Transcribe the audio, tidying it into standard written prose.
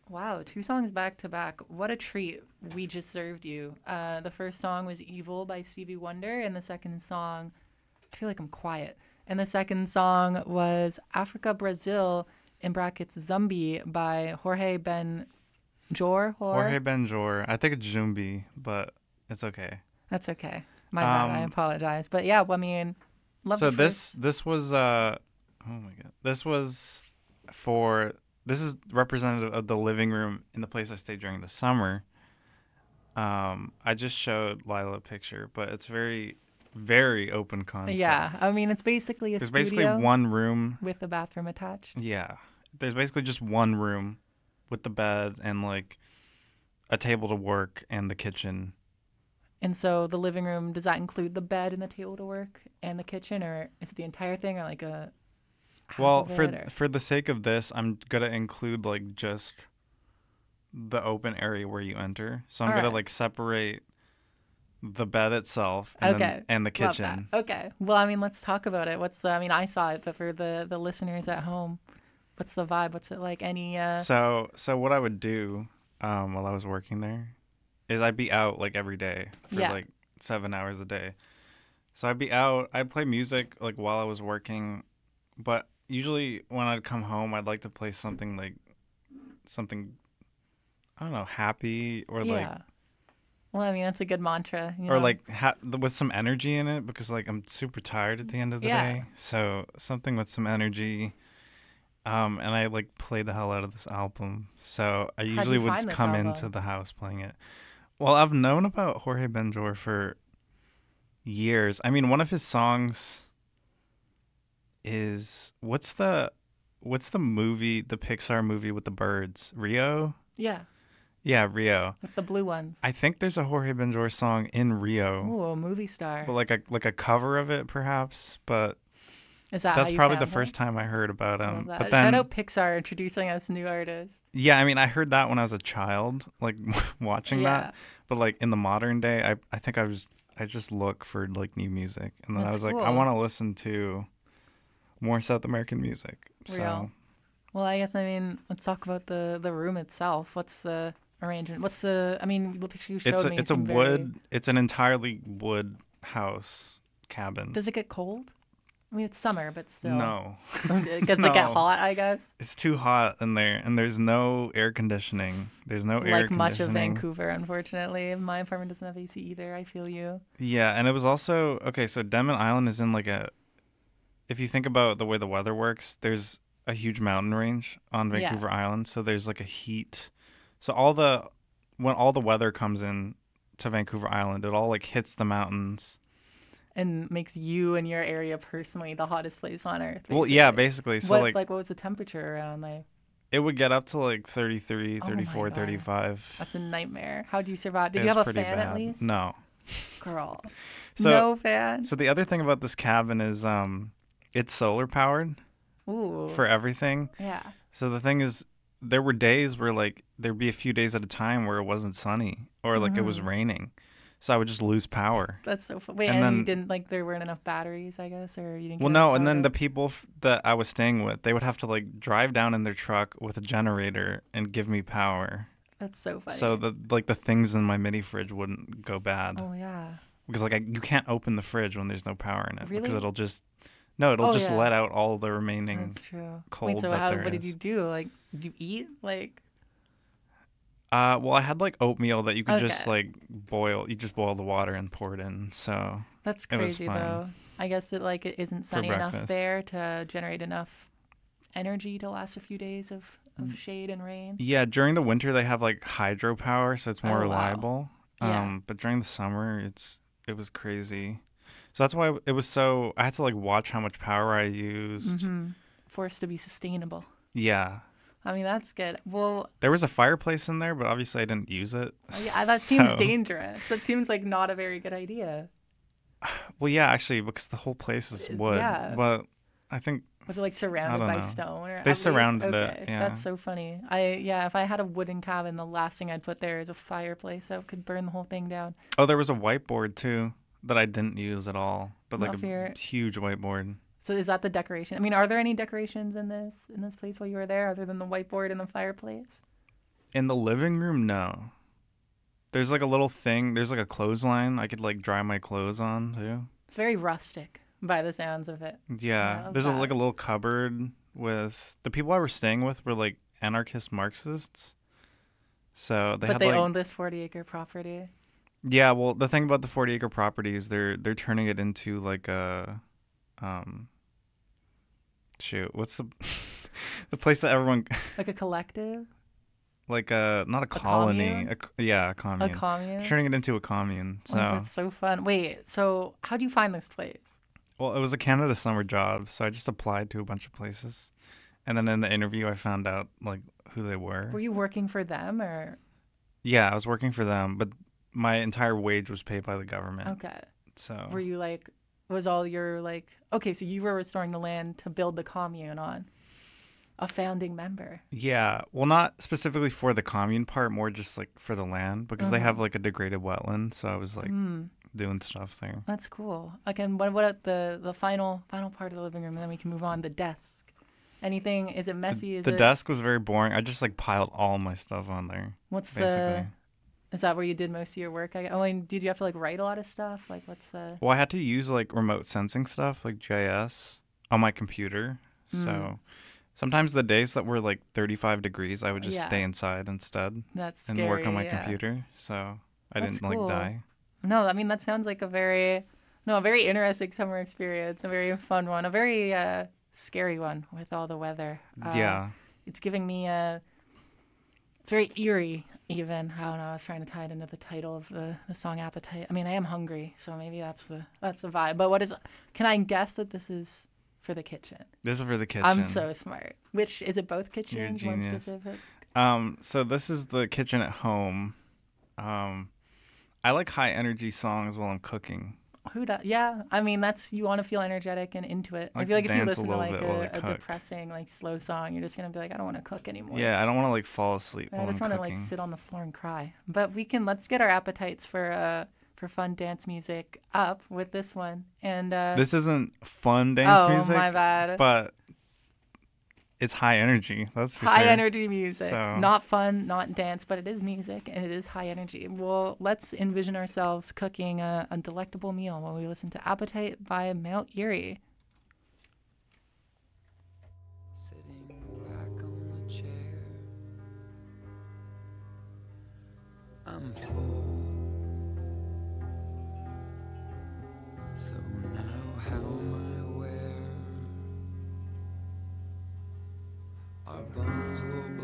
Wow, two songs back to back. What a treat we just served you. The first song was Evil by Stevie Wonder, and the second song, I feel like I'm quiet. And the second song was Africa Brazil, in brackets Zombie by Jorge Ben Jor. Jorge Benjor. I think it's Jumbi, but it's okay. That's okay. My bad. I Um, apologize. But yeah, well, I mean, love the so first. this was oh my god. This is representative of the living room in the place I stayed during the summer. I just showed Lila a picture, but it's very open Yeah, concept. I mean, it's basically a There's basically studio one room. with a bathroom attached. Yeah. There's basically just one room with the bed and like a table to work and the kitchen. And so the living room, does that include the bed and the table to work and the kitchen, or is it the entire thing, or like a half Well, of it? Or for the sake of this, I'm gonna include like just the open area where you enter. So I'm all gonna right, like separate the bed itself and okay, the love that. kitchen. Okay, well, I mean, let's talk about it. What's I mean, I saw it, but for the listeners at home, what's the vibe? What's it like? Any So what I would do while I was working there is I'd be out like every day for yeah, like 7 hours a day. So I'd be out. I'd play music like while I was working, but usually when I'd come home, I'd like to play something I don't know, happy yeah. Well, I mean, that's a good mantra, you or know. like with some energy in it because like I'm super tired at the end of the Yeah. day. So something with some energy. And I like play the hell out of this album. So I How'd usually you would find this come into album? the house playing it. Well, I've known about Jorge Benjor for years. I mean, one of his songs is what's the movie, the Pixar movie with the birds? Rio? Yeah, Yeah, Rio. with the blue ones. I think there's a Jorge Benjor song in Rio, Ooh, a movie but star. like a cover of it perhaps, but Is that how that's you probably the found first him? time I heard about I love him. But that. Shout then out Pixar introducing us new artists. yeah, I mean, I heard that when I was a child, like watching that. Yeah, But like in the modern day, I think I just look for like new music, and then I that's was like, I cool. want to listen to more South American music. Real. So Well, I guess I mean let's talk about the room itself. What's the arrangement? What's the? I mean, the picture you showed me it's a seemed very. wood, it's an entirely wood house cabin. Does it get cold? I mean, it's summer, but still. No, Does it get no, hot? I guess. it's too hot in there, and there's no air conditioning. There's no air Like much of conditioning. Vancouver, unfortunately, my apartment doesn't have AC either. I feel you. Yeah, and it was also okay. So Denman Island is in like a if you think about the way the weather works, there's a huge mountain range on Yeah, Vancouver Island, so there's like a heat. So all the when all the weather comes in to Vancouver Island, it all like hits the mountains. and makes you and your area personally the hottest place on earth, Well, yeah, basically. basically. So What like like what was the temperature around there? it would get up to like 33, Oh my 34, god, 35. that's a nightmare. How do you survive? Did It you was have a pretty fan at bad. least? No. Girl, So no fan. so the other thing about this cabin is it's solar powered Ooh, for everything. yeah. So the thing is, there were days where like there'd be a few days at a time where it wasn't sunny or like it was Mm-hmm. raining, so I would just lose power. That's so fun. Wait, And and you then, didn't like there weren't enough batteries, I guess, or you didn't well, get enough no, and power then to. the people that I was staying with, they would have to like drive down in their truck with a generator and give me power, That's so so funny. the things in my mini fridge wouldn't go bad Oh yeah. because like you can't open the fridge when there's no power in it because Really? it'll just no, it'll Oh just yeah. let out all the remaining That's true. Wait, cold so that how? there What did you is. do? Like, did you eat? Like, Well, I had like oatmeal that you could just okay, like boil. You just boil the water and pour it in, so that's it was crazy fine though. I guess it isn't for sunny enough breakfast. there to generate enough energy to last a few days of shade and rain. Yeah, during the winter they have like hydropower, so it's more Oh wow. reliable. Yeah. But during the summer, it was crazy. So that's why it was so. I had to like watch how much power I used. Mm-hmm. Forced to be sustainable. Yeah, I mean, that's good. Well, there was a fireplace in there, but obviously I didn't use it. yeah, that seems So, dangerous. That seems like not a very good idea. well, yeah, actually, because the whole place is wood, Yeah. but I think Was it like I surrounded don't by know. stone or They at least? surrounded it. Okay, Yeah. that's so funny. Yeah, if I had a wooden cabin, the last thing I'd put there is a fireplace that could burn the whole thing down. Oh, there was a whiteboard too that I didn't use at all, but like Not fair. a huge whiteboard. So is that the decoration? I mean, are there any decorations in this place while you were there other than the whiteboard and the fireplace? In the living room, no. There's like a little thing. There's like a clothesline. I could like dry my clothes on too. It's very rustic by the sounds of it. I Yeah, love there's like that. a little cupboard with the people I was staying with were like anarchist Marxists. So they But had they like own this 40-acre property. yeah. Well, the thing about the 40-acre property is they're turning it into like a um shoot. What's the the place that everyone Like a collective, like not a a colony. commune, Yeah, a a commune. They're commune. turning it into a commune. Like So that's so fun. Wait, so how do you find this place? well, it was a Canada summer job, so I just applied to a bunch of places. And then in the interview, I found out like who they were. Were you working for them or Yeah, I was working for them, but my entire wage was paid by the government. okay? So Were you like was all your like okay, so you were restoring the land to build the commune on a founding member. yeah, well, not specifically for the commune part, more just like for the land because they Uh-huh. have like a degraded wetland. So I was like Hmm. doing stuff there. That's cool. Again, what the final part of the living room, and then we can move on. The desk. Anything? Is it The, messy? Is the it? desk was very boring. I just like piled all my stuff on there, What's basically. Is that where you did most of your work? Oh, and did you have to like write a lot of stuff? Like, what's the? Well, I had to use like remote sensing stuff like JS on my computer. Mm, So sometimes the days that were like 35 degrees, I would just yeah, stay inside instead that's and work on scary. my Yeah, computer. So I that's didn't like cool. die. No, I mean that sounds like a very, no, a very interesting summer experience. A very fun one. A very scary one with all the weather. Yeah. It's giving me a. It's very eerie, even. I don't know. I was trying to tie it into the title of the song "Appetite." I mean, I am hungry, so maybe that's the vibe. But what is? Can I guess that this is for the kitchen? This is for the I'm kitchen. so smart. Which is it? Both You're a kitchens? One genius. specific? So this is the kitchen at home. I like high energy songs while I'm cooking. Who does? Yeah, I mean that's you want to feel energetic and into it. I I like feel to like if you dance a listen to little like bit while I a cook. depressing like slow song, you're just gonna be like, I don't want to cook anymore. Yeah, I don't want to like fall asleep I while I'm just want to like cooking. sit on the floor and cry. But let's get our appetites for fun dance music up with this one. And This isn't fun dance oh my music, bad. but it's high energy. That's for High sure. energy music. So Not fun, not dance, but it is music and it is high energy. Well, let's envision ourselves cooking a delectable meal while we listen to Appetite by Mount Erie. Sitting back on the chair, I'm full.